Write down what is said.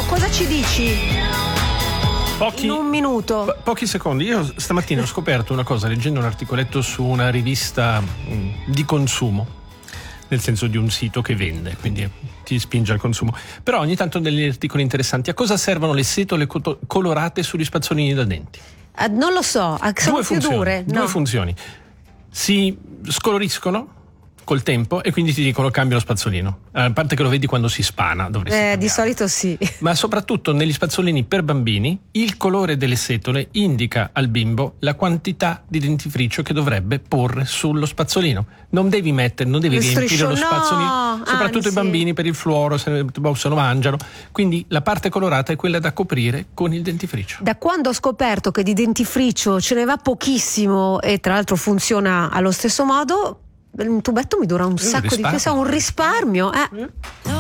cosa ci dici? In un minuto. Pochi secondi. Io stamattina ho scoperto una cosa leggendo un articoletto su una rivista di consumo, nel senso di un sito che vende, quindi ti spinge al consumo. Però ogni tanto degli articoli interessanti. A cosa servono le setole colorate sugli spazzolini da denti? Non lo so, sono più dure. Due funzioni. Si scoloriscono col tempo e quindi ti dicono cambia lo spazzolino. A parte che lo vedi quando si spana, dovresti di solito sì. Ma soprattutto negli spazzolini per bambini il colore delle setole indica al bimbo la quantità di dentifricio che dovrebbe porre sullo spazzolino. Non devi riempire lo spazzolino, soprattutto i bambini per il fluoro, se lo mangiano. Quindi la parte colorata è quella da coprire con il dentifricio. Da quando ho scoperto che di dentifricio ce ne va pochissimo e tra l'altro funziona allo stesso modo, un tubetto mi dura un sacco di tempo, un risparmio.